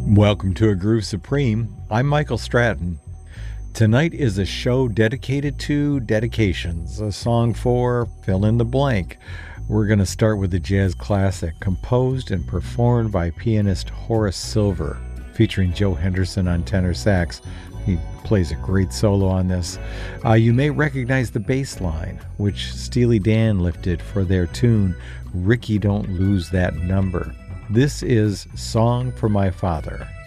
Welcome to A Groove Supreme. I'm Michael Stratton. Tonight is a show dedicated to dedications, a song for fill in the blank. We're going to start with a jazz classic composed and performed by pianist Horace Silver, featuring Joe Henderson on tenor sax. He plays a great solo on this. You may recognize the bass line, which Steely Dan lifted for their tune, Ricky Don't Lose That Number. This is Song for My Father.